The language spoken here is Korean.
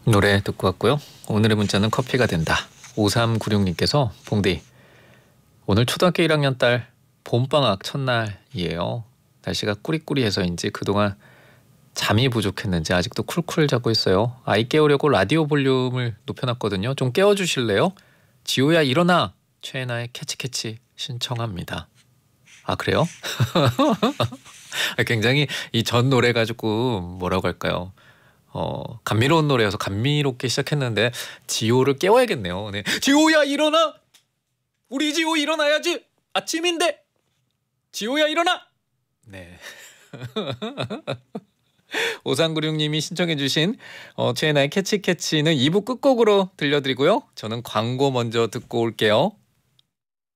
노래 듣고 왔고요. 오늘의 문자는 커피가 된다. 5396님께서 봉디, 오늘 초등학교 1학년 딸 봄방학 첫날이에요. 날씨가 꾸리꾸리해서인지 그동안 잠이 부족했는지 아직도 쿨쿨 자고 있어요. 아이 깨우려고 라디오 볼륨을 높여놨거든요. 좀 깨워주실래요? 지호야 일어나! 최애나의 캐치캐치 신청합니다. 아 그래요? 굉장히 이 전 노래 가지고 뭐라고 할까요? 감미로운 노래여서 감미롭게 시작했는데 지호를 깨워야겠네요. 네. 지호야 일어나! 우리 지호 일어나야지! 아침인데! 지호야 일어나! 네. 5396님이 신청해주신 최애나의 캐치캐치는 2부 끝곡으로 들려드리고요. 저는 광고 먼저 듣고 올게요.